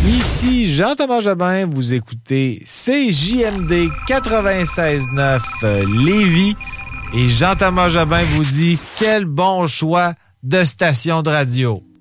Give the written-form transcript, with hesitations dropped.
Ici Jean-Thomas Jobin, vous écoutez CJMD 96.9 Lévis et Jean-Thomas Jobin vous dit quel bon choix de station de radio.